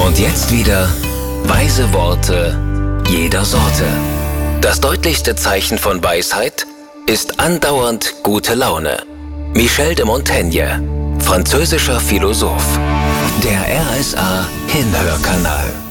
Und jetzt wieder weise Worte jeder Sorte. Das deutlichste Zeichen von Weisheit ist andauernd gute Laune. Michel de Montaigne, französischer Philosoph. Der RSA Hinhörkanal.